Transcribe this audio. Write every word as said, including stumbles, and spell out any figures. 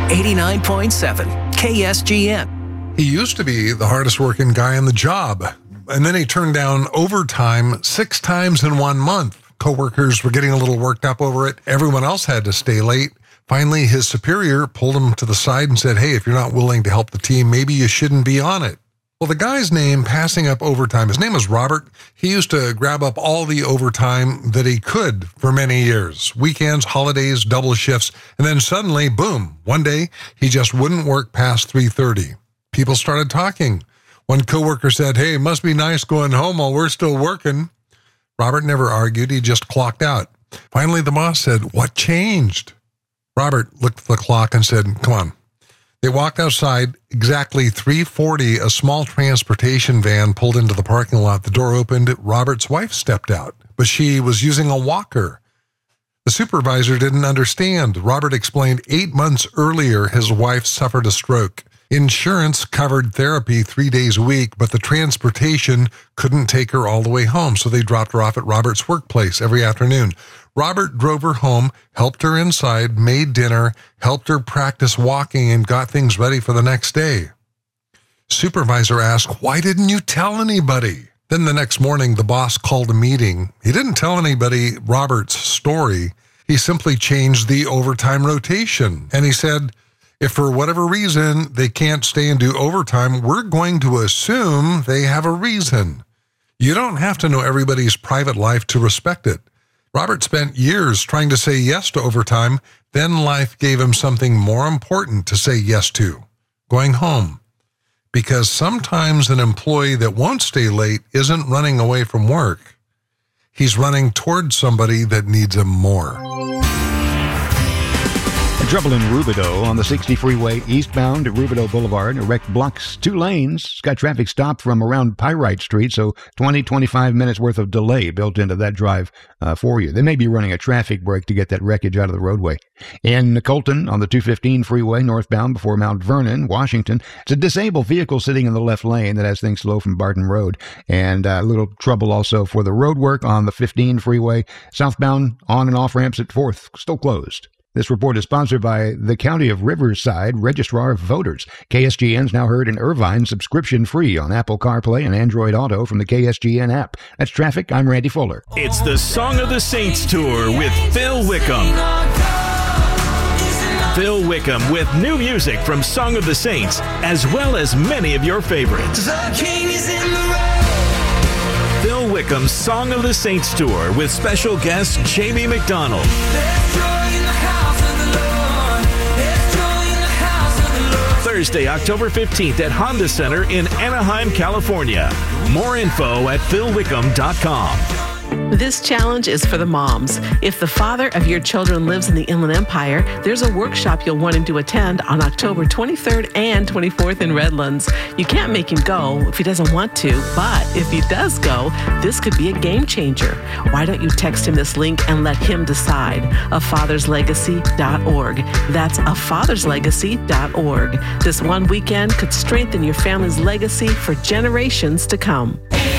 eighty-nine point seven K S G N. He used to be the hardest working guy on the job, and then he turned down overtime six times in one month. Coworkers were getting a little worked up over it. Everyone else had to stay late. Finally, his superior pulled him to the side and said, hey, if you're not willing to help the team, maybe you shouldn't be on it. Well, the guy's name passing up overtime, his name was Robert. He used to grab up all the overtime that he could for many years, weekends, holidays, double shifts, and then suddenly, boom, one day he just wouldn't work past three thirty. People started talking. One coworker said, hey, it must be nice going home while we're still working. Robert never argued, he just clocked out. Finally, the boss said, what changed? Robert looked at the clock and said, come on. They walked outside. Exactly three forty, a small transportation van pulled into the parking lot. The door opened. Robert's wife stepped out, but she was using a walker. The supervisor didn't understand. Robert explained eight months earlier his wife suffered a stroke. Insurance covered therapy three days a week, but the transportation couldn't take her all the way home, so they dropped her off at Robert's workplace every afternoon. Robert drove her home, helped her inside, made dinner, helped her practice walking, and got things ready for the next day. Supervisor asked, why didn't you tell anybody? Then the next morning, the boss called a meeting. He didn't tell anybody Robert's story. He simply changed the overtime rotation. And he said, if for whatever reason they can't stay and do overtime, we're going to assume they have a reason. You don't have to know everybody's private life to respect it. Robert spent years trying to say yes to overtime. Then life gave him something more important to say yes to, going home. Because sometimes an employee that won't stay late isn't running away from work. He's running towards somebody that needs him more. Trouble in Rubidoux on the sixty freeway eastbound at Rubidoux Boulevard. A wreck blocks two lanes. It's got traffic stopped from around Pyrite Street, so twenty, twenty-five minutes worth of delay built into that drive uh, for you. They may be running a traffic break to get that wreckage out of the roadway. In Colton on the two fifteen freeway northbound before Mount Vernon, Washington, it's a disabled vehicle sitting in the left lane that has things slow from Barton Road. And a uh, little trouble also for the road work on the fifteen freeway southbound on and off ramps at fourth, still closed. This report is sponsored by the County of Riverside Registrar of Voters. K S G N is now heard in Irvine, subscription-free on Apple CarPlay and Android Auto from the K S G N app. That's traffic. I'm Randy Fuller. It's the Song of the Saints Tour with Phil Wickham. Phil Wickham with new music from Song of the Saints, as well as many of your favorites. The King is in the road. Phil Wickham's Song of the Saints Tour with special guest Jamie McDonald. Thursday, October fifteenth at Honda Center in Anaheim, California. More info at phil wickham dot com. This challenge is for the moms. If the father of your children lives in the Inland Empire, there's a workshop you'll want him to attend on October twenty-third and twenty-fourth in Redlands. You can't make him go if he doesn't want to, but if he does go, this could be a game changer. Why don't you text him this link and let him decide? a fathers legacy dot org. That's a fathers legacy dot org. This one weekend could strengthen your family's legacy for generations to come.